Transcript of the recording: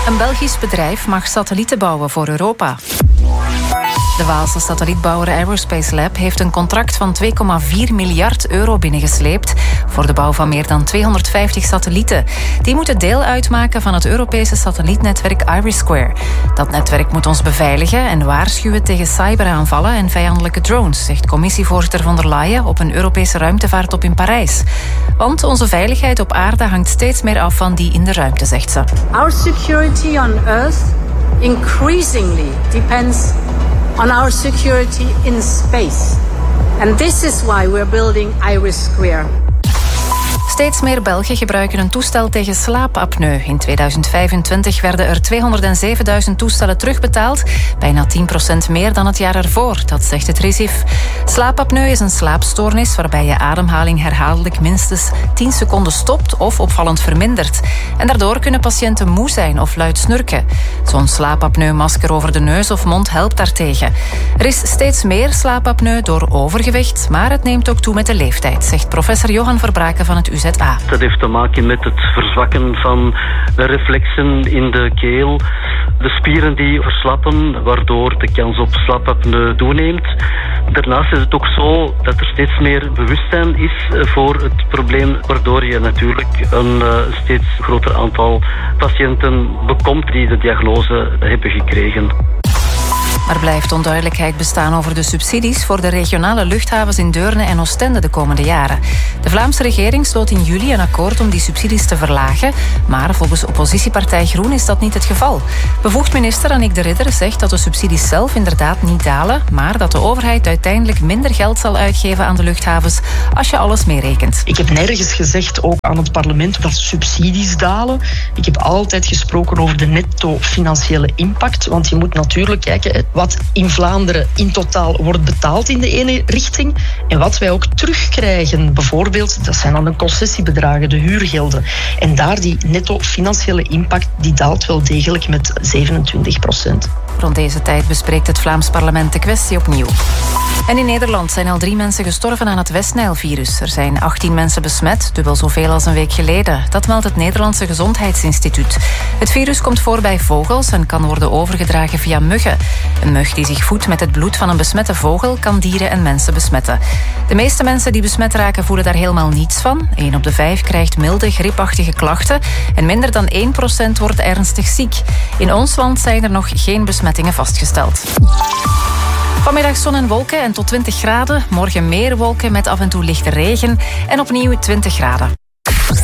Een Belgisch bedrijf mag satellieten bouwen voor Europa. De Waalse satellietbouwer Aerospace Lab heeft een contract van 2,4 miljard euro binnengesleept voor de bouw van meer dan 250 satellieten. Die moeten deel uitmaken van het Europese satellietnetwerk IRIS². Dat netwerk moet ons beveiligen en waarschuwen tegen cyberaanvallen en vijandelijke drones, zegt commissievoorzitter von der Leyen op een Europese ruimtevaarttop in Parijs. Want onze veiligheid op aarde hangt steeds meer af van die in de ruimte, zegt ze. Our security on Earth increasingly depends on our security in space. And this is why we're building IRIS². Steeds meer Belgen gebruiken een toestel tegen slaapapneu. In 2025 werden er 207.000 toestellen terugbetaald. Bijna 10% meer dan het jaar ervoor, dat zegt het RISIF. Slaapapneu is een slaapstoornis waarbij je ademhaling herhaaldelijk minstens 10 seconden stopt of opvallend vermindert. En daardoor kunnen patiënten moe zijn of luid snurken. Zo'n slaapapneumasker over de neus of mond helpt daartegen. Er is steeds meer slaapapneu door overgewicht, maar het neemt ook toe met de leeftijd, zegt professor Johan Verbraken van het UZ. Dat heeft te maken met het verzwakken van de reflexen in de keel. De spieren die verslappen, waardoor de kans op slaapapneu toeneemt. Daarnaast is het ook zo dat er steeds meer bewustzijn is voor het probleem, waardoor je natuurlijk een steeds groter aantal patiënten bekomt die de diagnose hebben gekregen. Er blijft onduidelijkheid bestaan over de subsidies voor de regionale luchthavens in Deurne en Oostende de komende jaren. De Vlaamse regering sloot in juli een akkoord om die subsidies te verlagen, maar volgens oppositiepartij Groen is dat niet het geval. Bevoegd minister Annick de Ridder zegt dat de subsidies zelf inderdaad niet dalen, maar dat de overheid uiteindelijk minder geld zal uitgeven aan de luchthavens als je alles meerekent. Ik heb nergens gezegd, ook aan het parlement, dat subsidies dalen. Ik heb altijd gesproken over de netto financiële impact, want je moet natuurlijk kijken wat in Vlaanderen in totaal wordt betaald in de ene richting en wat wij ook terugkrijgen. Bijvoorbeeld, dat zijn dan de concessiebedragen, de huurgelden. En daar die netto financiële impact, die daalt wel degelijk met 27%. Rond deze tijd bespreekt het Vlaams parlement de kwestie opnieuw. En in Nederland zijn al 3 mensen gestorven aan het Westnijlvirus. Er zijn 18 mensen besmet, dubbel zoveel als een week geleden. Dat meldt het Nederlandse Gezondheidsinstituut. Het virus komt voor bij vogels en kan worden overgedragen via muggen. Een mug die zich voedt met het bloed van een besmette vogel kan dieren en mensen besmetten. De meeste mensen die besmet raken voelen daar helemaal niets van. 1 op de 5 krijgt milde, griepachtige klachten en minder dan 1% wordt ernstig ziek. In ons land zijn er nog geen besmettingen vastgesteld. Vanmiddag zon en wolken en tot 20 graden. Morgen meer wolken met af en toe lichte regen en opnieuw 20 graden.